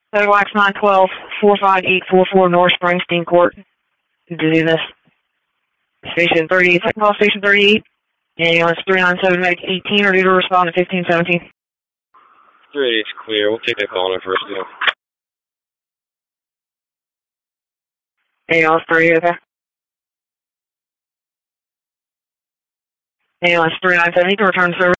Wax 912 45844 North Springsteen Court. To do this. Station 38, second call, station 38. Ambulance 397 Medic 18 are due to respond to 1517. 38's clear. We'll take that call in first deal. Ambulance 38, okay. Ambulance 397 to return to service.